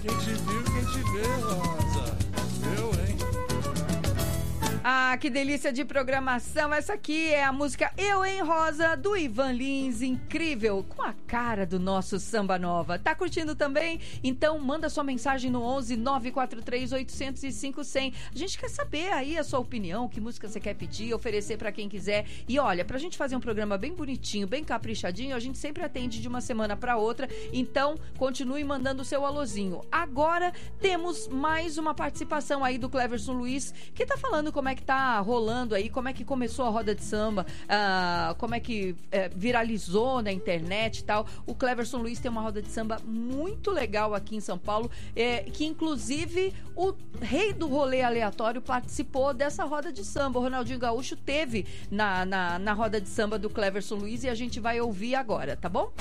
Quem te viu, quem te vê, Rosa. Eu, hein? Ah, que delícia de programação. Essa aqui é a música Eu em Rosa, do Ivan Lins. Incrível, com a cara do nosso Samba Nova. Tá curtindo também? Então manda sua mensagem no 11 943 805 100. A gente quer saber aí a sua opinião, que música você quer pedir, oferecer pra quem quiser. E olha, pra gente fazer um programa bem bonitinho, bem caprichadinho, a gente sempre atende de uma semana pra outra. Então, continue mandando o seu alôzinho. Agora temos mais uma participação aí do Cleverson Luiz, que tá falando como é que tá rolando aí, como é que começou a roda de samba, como é que viralizou na internet e tal. O Cleverson Luiz tem uma roda de samba muito legal aqui em São Paulo, que inclusive o rei do rolê aleatório participou dessa roda de samba. O Ronaldinho Gaúcho teve na roda de samba do Cleverson Luiz e a gente vai ouvir agora, tá bom?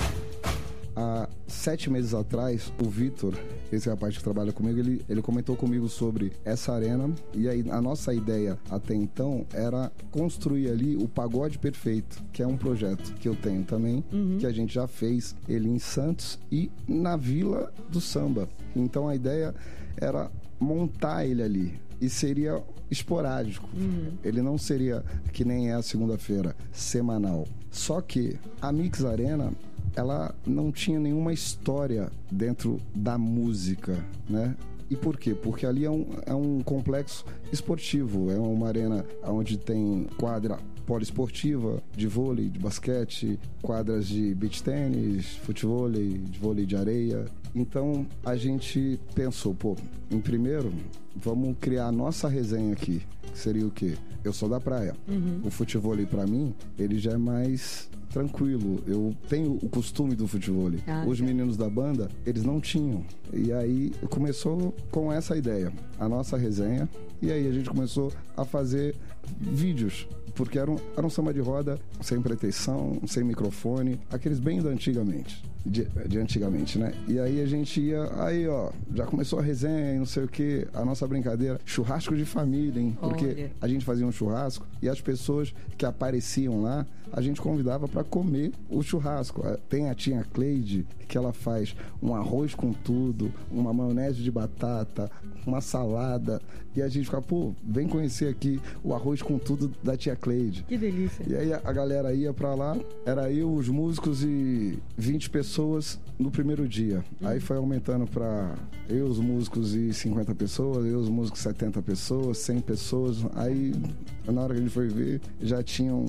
Há 7 meses atrás, o Vitor, esse rapaz que trabalha comigo, ele comentou comigo sobre essa arena. E aí a nossa ideia até então era construir ali o Pagode Perfeito, que é um projeto que eu tenho também, que a gente já fez ele em Santos e na Vila do Samba. Então a ideia era montar ele ali. E seria esporádico. Ele não seria, que nem é a segunda-feira, semanal. Só que a Mix Arena, ela não tinha nenhuma história dentro da música, né? E por quê? Porque ali é um complexo esportivo, é uma arena onde tem quadra poliesportiva, de vôlei, de basquete, quadras de beach tênis, futevôlei, de vôlei de areia. Então a gente pensou, em primeiro, vamos criar a nossa resenha aqui, que seria o quê? Eu sou da praia. O futevôlei, pra mim, ele já é mais tranquilo. Eu tenho o costume do futevôlei. Os meninos da banda, eles não tinham. E aí começou com essa ideia, a nossa resenha. E aí a gente começou a fazer vídeos, porque era um samba de roda sem pretensão, sem microfone, aqueles bem da antigamente. De antigamente, né? E aí a gente ia, já começou a resenha e não sei o que, a nossa brincadeira, churrasco de família, hein? Porque a gente fazia um churrasco e as pessoas que apareciam lá, a gente convidava para comer o churrasco. Tem a tia Cleide, que ela faz um arroz com tudo, uma maionese de batata, uma salada, e a gente ficava, vem conhecer aqui o arroz com tudo da tia Cleide. Que delícia. E aí a galera ia pra lá, era eu, os músicos e 20 pessoas no primeiro dia. Aí foi aumentando pra eu, os músicos e 50 pessoas, eu, os músicos 70 pessoas, 100 pessoas. Aí, na hora que a gente foi ver, já tinham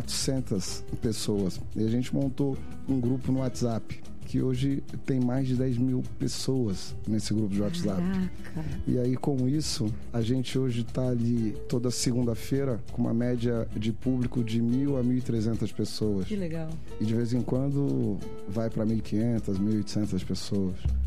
400 pessoas. E a gente montou um grupo no WhatsApp, que hoje tem mais de 10 mil pessoas nesse grupo de WhatsApp. Caraca. E aí, com isso, a gente hoje tá ali toda segunda-feira com uma média de público de 1.000 a 1.300 pessoas. Que legal. E de vez em quando vai para 1.500, 1.800 pessoas.